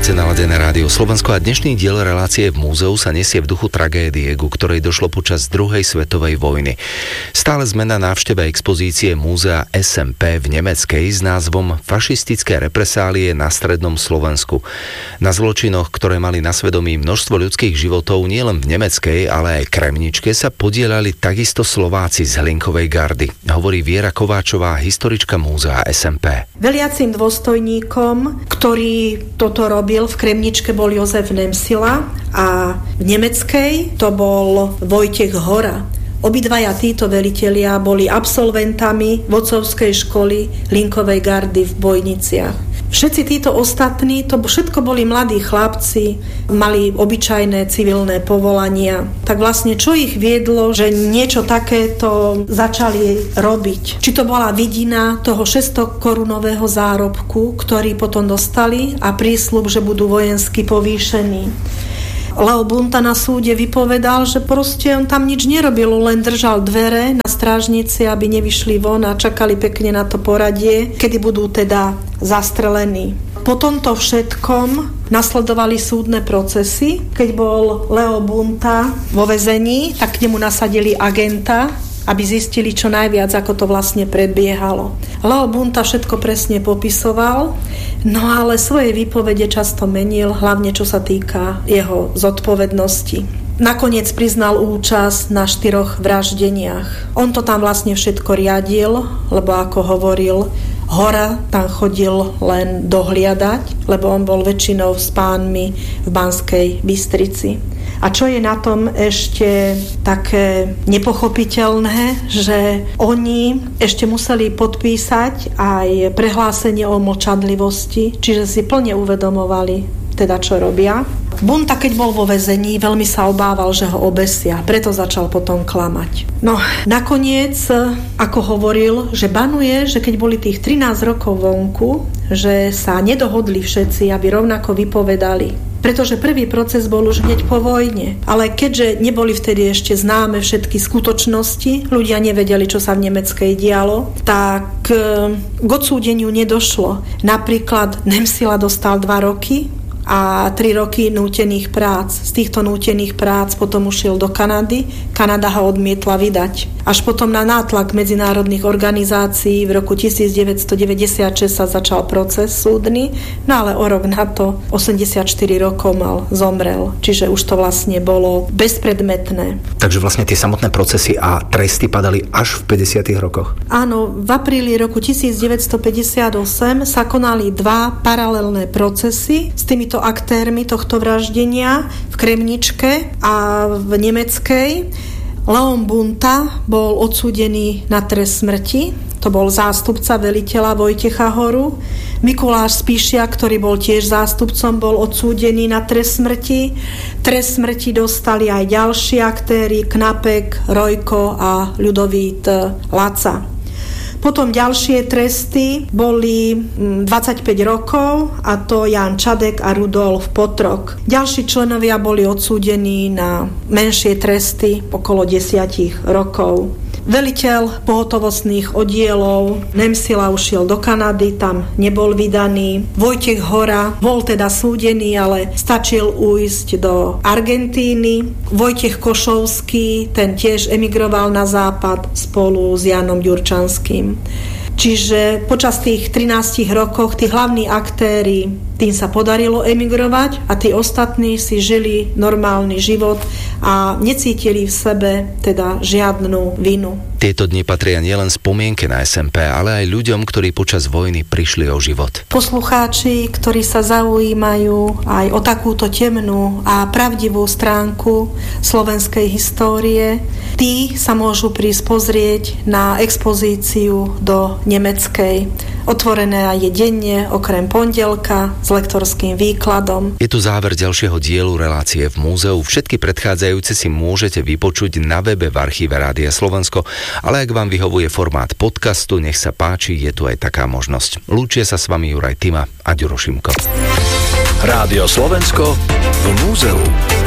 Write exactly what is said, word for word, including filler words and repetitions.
Máte naladené rádio Slovensko a dnešný diel relácie v múzeu sa nesie v duchu tragédie, ku ktorej došlo počas druhej svetovej vojny. Stále sme na návšteve expozície múzea es em pé v Nemeckej s názvom Fašistické represálie na strednom Slovensku. Na zločinoch, ktoré mali na svedomí množstvo ľudských životov nielen v Nemeckej, ale aj Kremničke, sa podieľali takisto Slováci z Hlinkovej gardy, hovorí Viera Kováčová, historička múzea es em pé. Veliacim dôstojníkom, ktorý toto robil v Kremničke, bol Jozef Nemsila a v Nemeckej to bol Vojtech Hora. Obidvaja títo velitelia boli absolventami vodcovskej školy Hlinkovej gardy v Bojniciach. Všetci títo ostatní, to všetko boli mladí chlapci, mali obyčajné civilné povolania. Tak vlastne čo ich viedlo, že niečo takéto začali robiť? Či to bola vidina toho šesťstokorunového zárobku, ktorý potom dostali a prísľub, že budú vojensky povýšení. Leo Bunta na súde vypovedal, že proste on tam nič nerobil, len držal dvere na strážnici, aby nevyšli von a čakali pekne na to poradie, kedy budú teda zastrelení. Po tomto všetkom nasledovali súdne procesy. Keď bol Leo Bunta vo väzení, tak k nemu nasadili agenta, aby zistili čo najviac, ako to vlastne prebiehalo. Leo Bunta všetko presne popisoval, no ale svoje výpovede často menil, hlavne čo sa týka jeho zodpovednosti. Nakoniec priznal účasť na štyroch vraždeniach. On to tam vlastne všetko riadil, lebo ako hovoril, Hora tam chodil len dohliadať, lebo on bol väčšinou s pánmi v Banskej Bystrici. A čo je na tom ešte také nepochopiteľné, že oni ešte museli podpísať aj prehlásenie o mlčanlivosti, čiže si plne uvedomovali teda, čo robia. Bunta, keď bol vo väzení, veľmi sa obával, že ho obesia, preto začal potom klamať. No, nakoniec, ako hovoril, že banuje, že keď boli tých trinásť rokov vonku, že sa nedohodli všetci, aby rovnako vypovedali. Pretože prvý proces bol už hneď po vojne. Ale keďže neboli vtedy ešte známe všetky skutočnosti, ľudia nevedeli, čo sa v Nemeckej dialo, tak k odsúdeniu nedošlo. Napríklad Nemsila dostal dva roky a tri roky nútených prác. Z týchto nútených prác potom ušiel do Kanady. Kanada ho odmietla vydať. Až potom na nátlak medzinárodných organizácií v roku devätnásťstodeväťdesiatšesť sa začal proces súdny, no ale o rok na to, osemdesiatštyri rokov mal, zomrel. Čiže už to vlastne bolo bezpredmetné. Takže vlastne tie samotné procesy a tresty padali až v päťdesiatych rokoch? Áno, v apríli roku devätnásťstopäťdesiatosem sa konali dva paralelné procesy s týmito aktérmi tohto vraždenia v Kremničke a v Nemeckej. Leon Bunta bol odsúdený na trest smrti. To bol zástupca veliteľa Vojtecha Horu. Mikuláš Spíšia, ktorý bol tiež zástupcom, bol odsúdený na trest smrti. Trest smrti dostali aj ďalší aktéri, Knapek, Rojko a Ľudovít Laca. Potom ďalšie tresty boli dvadsaťpäť rokov, a to Jan Čadek a Rudolf Potrok. Ďalší členovia boli odsúdení na menšie tresty okolo desiatich rokov. Veliteľ pohotovostných oddielov Nemsila ušiel do Kanady, tam nebol vydaný. Vojtech Hora bol teda súdený, ale stačil ujsť do Argentíny. Vojtech Košovský, ten tiež emigroval na západ spolu s Jánom Ďurčanským. Čiže počas tých trinástich rokoch tí hlavní aktéri, tým sa podarilo emigrovať a tí ostatní si žili normálny život a necítili v sebe teda žiadnu vinu. Tieto dni patria nielen spomienke na es em pé, ale aj ľuďom, ktorí počas vojny prišli o život. Poslucháči, ktorí sa zaujímajú aj o takúto temnú a pravdivú stránku slovenskej histórie, tí sa môžu prísť pozrieť na expozíciu do Nemeckej. Otvorené je denne, okrem pondelka, s lektorským výkladom. Je tu záver ďalšieho dielu relácie v múzeu. Všetky predchádzajúce si môžete vypočuť na webe v archíve Rádia Slovensko, ale ak vám vyhovuje formát podcastu, nech sa páči, je tu aj taká možnosť. Lúčia sa s vami Juraj Tima a Ďuro Šimko. Rádio Slovensko v múzeu.